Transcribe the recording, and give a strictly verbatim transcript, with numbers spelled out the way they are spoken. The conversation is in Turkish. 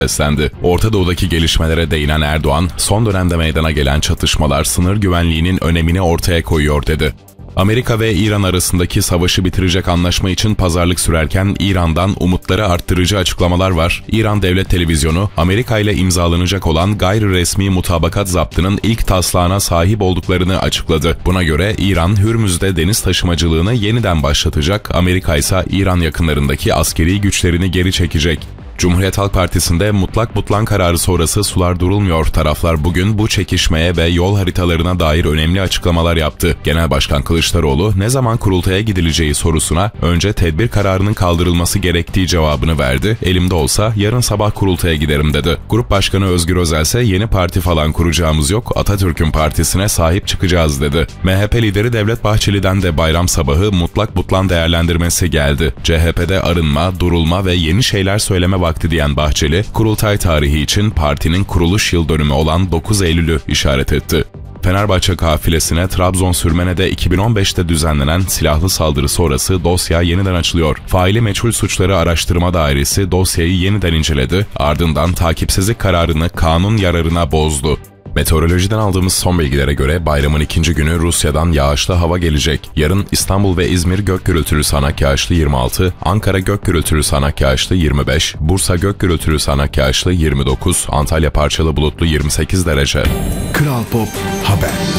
seslendi. Orta Doğu'daki gelişmelere değinen Erdoğan, son dönemde meydana gelen çatışmalar sınır güvenliğinin önemini ortaya koyuyor dedi. Amerika ve İran arasındaki savaşı bitirecek anlaşma için pazarlık sürerken İran'dan umutları arttırıcı açıklamalar var. İran Devlet Televizyonu, Amerika ile imzalanacak olan gayri resmi mutabakat zaptının ilk taslağına sahip olduklarını açıkladı. Buna göre İran, Hürmüz'de deniz taşımacılığını yeniden başlatacak, Amerika ise İran yakınlarındaki askeri güçlerini geri çekecek. Cumhuriyet Halk Partisi'nde mutlak butlan kararı sonrası sular durulmuyor. Taraflar bugün bu çekişmeye ve yol haritalarına dair önemli açıklamalar yaptı. Genel Başkan Kılıçdaroğlu ne zaman kurultaya gidileceği sorusuna önce tedbir kararının kaldırılması gerektiği cevabını verdi. Elimde olsa yarın sabah kurultaya giderim dedi. Grup Başkanı Özgür Özel ise yeni parti falan kuracağımız yok, Atatürk'ün partisine sahip çıkacağız dedi. M H P lideri Devlet Bahçeli'den de bayram sabahı mutlak butlan değerlendirmesi geldi. C H P'de arınma, durulma ve yeni şeyler söyleme vakti diyen Bahçeli, kurultay tarihi için partinin kuruluş yıl dönümü olan dokuz Eylül'ü işaret etti. Fenerbahçe kafilesine Trabzon Sürmene'de iki bin on beşte düzenlenen silahlı saldırı sonrası dosya yeniden açılıyor. Faili meçhul suçları araştırma dairesi dosyayı yeniden inceledi, ardından takipsizlik kararını kanun yararına bozdu. Meteorolojiden aldığımız son bilgilere göre bayramın ikinci günü Rusya'dan yağışlı hava gelecek. Yarın İstanbul ve İzmir gök gürültülü sağanak yağışlı yirmi altı, Ankara gök gürültülü sağanak yağışlı yirmi beş, Bursa gök gürültülü sağanak yağışlı yirmi dokuz, Antalya parçalı bulutlu yirmi sekiz derece. Kral Pop Haber.